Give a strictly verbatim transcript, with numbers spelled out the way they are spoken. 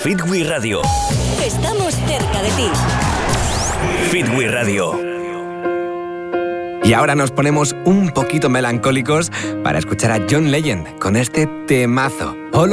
Fitwi Radio. Estamos cerca de ti. Fitwi Radio. Y ahora nos ponemos un poquito melancólicos para escuchar a John Legend con este temazo. All